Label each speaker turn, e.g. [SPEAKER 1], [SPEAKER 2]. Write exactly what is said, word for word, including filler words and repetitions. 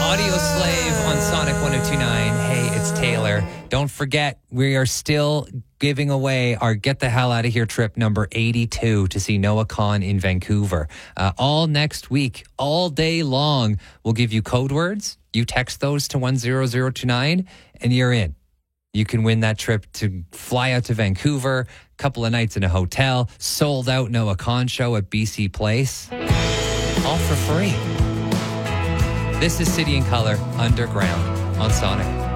[SPEAKER 1] Audio Slave on Sonic one oh two point nine. Hey, it's Taylor. Don't forget, we are still giving away our Get the Hell Out of Here trip number eighty-two to see Noah Kahan in Vancouver. Uh, all next week, all day long, we'll give you code words. You text those to one zero zero two nine and you're in. You can win that trip to fly out to Vancouver, couple of nights in a hotel, sold out Noah Kahan show at B C Place. All for free. This is City and Color Underground on Sonic.